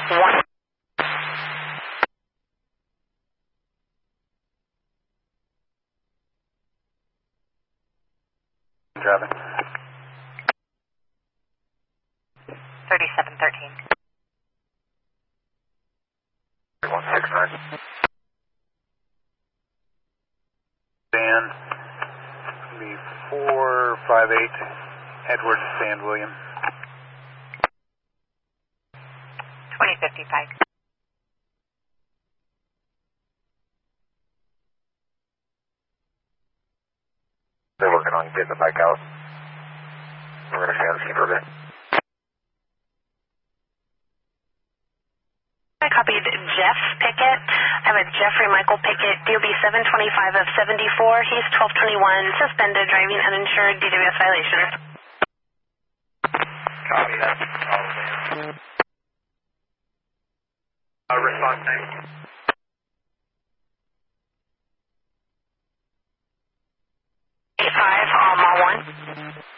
1. Driving. 3713. 169. Dan, be 458, Edward Sand William. 2055. They're working on getting the bike out. We're going to stay on the scene for a bit. I copied Jeff Pickett. I have a Jeffrey Michael Pickett, DOB 725 of 74. He's 1221, suspended, driving uninsured, DWS violations. Copy that. Response name. 85, Mall 1.